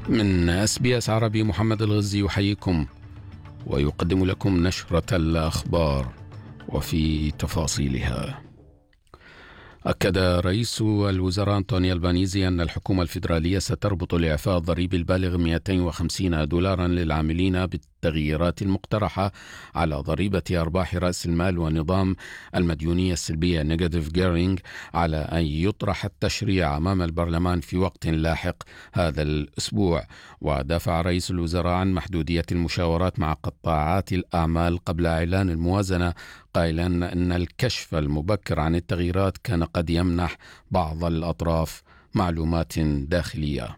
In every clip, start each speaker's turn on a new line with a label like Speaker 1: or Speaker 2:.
Speaker 1: من SBS عربي محمد الغزي يحييكم ويقدم لكم نشرة الأخبار وفي تفاصيلها. أكد رئيس الوزراء أنطوني ألبانيزي أن الحكومة الفيدرالية ستربط الإعفاء الضريبي البالغ $250 للعاملين بالتغييرات المقترحة على ضريبة أرباح رأس المال ونظام المديونية السلبية نيجاتيف جيرينج على أن يطرح التشريع أمام البرلمان في وقت لاحق هذا الأسبوع. ودافع رئيس الوزراء عن محدودية المشاورات مع قطاعات الأعمال قبل إعلان الموازنة، قائلا أن الكشف المبكر عن التغييرات كان قد يمنح بعض الأطراف معلومات داخلية.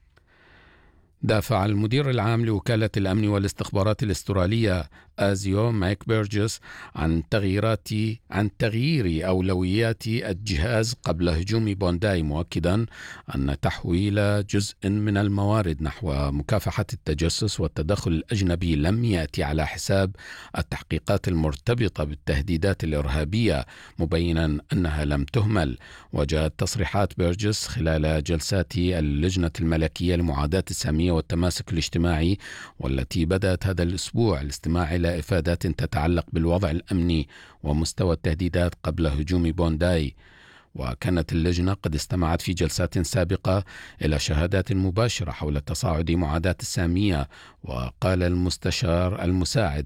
Speaker 1: دافع المدير العام لوكالة الأمن والاستخبارات الأسترالية آزيو ماك بيرجس عن تغيير أولويات الجهاز قبل هجوم بونداي، مؤكدا أن تحويل جزء من الموارد نحو مكافحة التجسس والتدخل الأجنبي لم يأتي على حساب التحقيقات المرتبطة بالتهديدات الإرهابية، مبينا أنها لم تهمل. وجاءت تصريحات بيرجس خلال جلسات اللجنة الملكية لمعاداة السامية والتماسك الاجتماعي، والتي بدأت هذا الأسبوع الاستماع إلى إفادات تتعلق بالوضع الأمني ومستوى التهديدات قبل هجوم بونداي. وكانت اللجنة قد استمعت في جلسات سابقة إلى شهادات مباشرة حول تصاعد معاداة السامية. وقال المستشار المساعد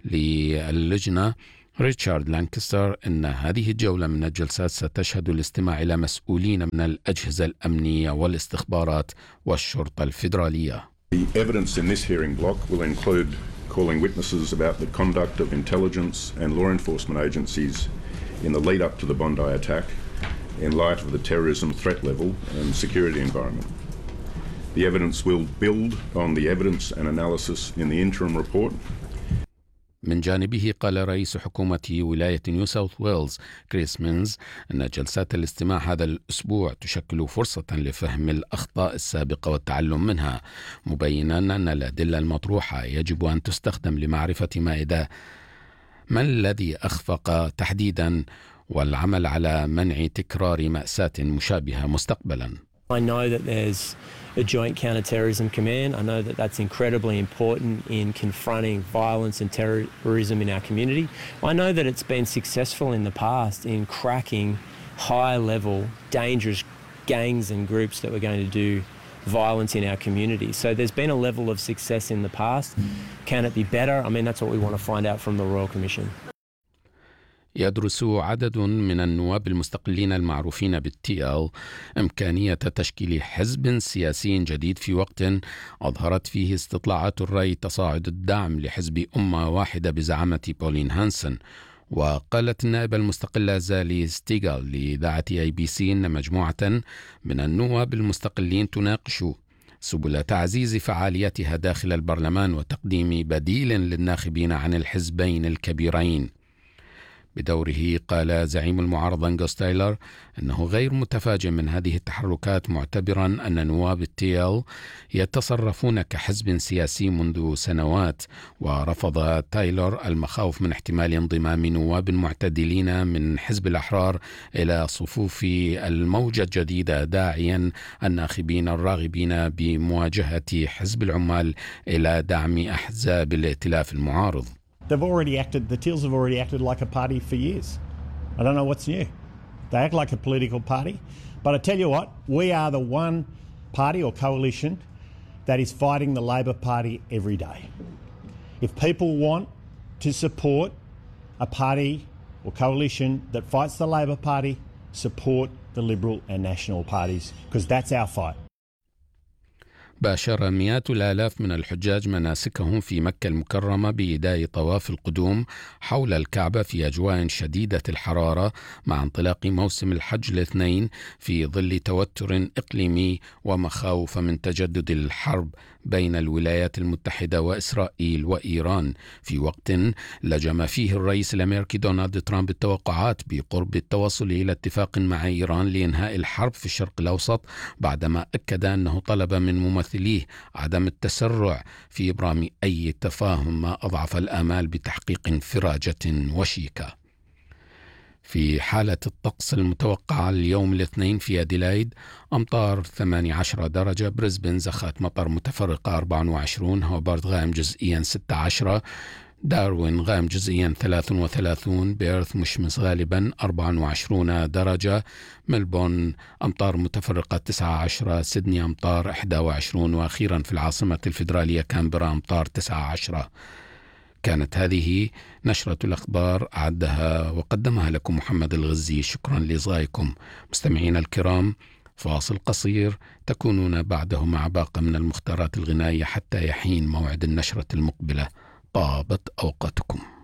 Speaker 1: للجنة ريتشارد لانكستر أن هذه الجولة من الجلسات ستشهد الاستماع إلى مسؤولين من الأجهزة الأمنية والاستخبارات والشرطة الفيدرالية.
Speaker 2: The evidence in this hearing block will include calling witnesses about the conduct of intelligence and law enforcement agencies in the lead up to the Bondi attack in light of the terrorism threat level and security environment. The evidence will build on the evidence and analysis in the interim report.
Speaker 1: من جانبه قال رئيس حكومة ولاية نيو ساوث ويلز كريس مينز أن جلسات الاستماع هذا الأسبوع تشكل فرصة لفهم الأخطاء السابقة والتعلم منها، مبينا أن الأدلة المطروحة يجب أن تستخدم لمعرفة ما الذي أخفق تحديدا والعمل على منع تكرار مأساة مشابهة مستقبلا.
Speaker 3: I know that there's a joint counter-terrorism command. I know that that's incredibly important in confronting violence and terrorism in our community. I know that it's been successful in the past in cracking high-level, dangerous gangs and groups that were going to do violence in our community. So there's been a level of success in the past. Can it be better? I mean, that's what we want to find out from the Royal Commission.
Speaker 1: يدرس عدد من النواب المستقلين المعروفين بالTL إمكانية تشكيل حزب سياسي جديد في وقت أظهرت فيه استطلاعات الرأي تصاعد الدعم لحزب أمة واحدة بزعامة بولين هانسن. وقالت النائبة المستقلة زالي ستيغل لإذاعة ABC أن مجموعة من النواب المستقلين تناقش سبل تعزيز فعاليتها داخل البرلمان وتقديم بديل للناخبين عن الحزبين الكبيرين. بدوره قال زعيم المعارضة أنغوس تايلر أنه غير متفاجئ من هذه التحركات، معتبرا أن نواب الTL يتصرفون كحزب سياسي منذ سنوات. ورفض تايلر المخاوف من احتمال انضمام نواب معتدلين من حزب الأحرار إلى صفوف الموجة الجديدة، داعيا الناخبين الراغبين بمواجهة حزب العمال إلى دعم أحزاب الائتلاف المعارض.
Speaker 4: The Teals have already acted like a party for years. I don't know what's new. They act like a political party. But I tell you what, we are the one party or coalition that is fighting the Labor Party every day. If people want to support a party or coalition that fights the Labor Party, support the Liberal and National parties, because that's our fight.
Speaker 1: باشر مئات الآلاف من الحجاج مناسكهم في مكة المكرمة بإداء طواف القدوم حول الكعبة في أجواء شديدة الحرارة مع انطلاق موسم الحج الاثنين، في ظل توتر إقليمي ومخاوف من تجدد الحرب بين الولايات المتحدة وإسرائيل وإيران، في وقت لجم فيه الرئيس الأمريكي دونالد ترامب التوقعات بقرب التوصل إلى اتفاق مع إيران لإنهاء الحرب في الشرق الأوسط، بعدما أكد أنه طلب من ممثليه عدم التسرع في إبرام أي تفاهم، ما أضعف الآمال بتحقيق انفراجة وشيكة. في حالة الطقس المتوقعة اليوم الاثنين في أديلايد أمطار 18 درجة، بريسبن زخات مطر متفرقة 24، هوبارت غائم جزئيا 16، داروين غائم جزئيا 33، بيرث مشمس غالبا 24 درجة، ملبون أمطار متفرقة 19، سيدني أمطار 21، وأخيرا في العاصمة الفيدرالية كامبرا أمطار 19. كانت هذه نشرة الأخبار أعدها وقدمها لكم محمد الغزي. شكرا لإصغائكم مستمعين الكرام. فاصل قصير تكونون بعده مع باقة من المختارات الغنائية حتى يحين موعد النشرة المقبلة. طابت أوقاتكم.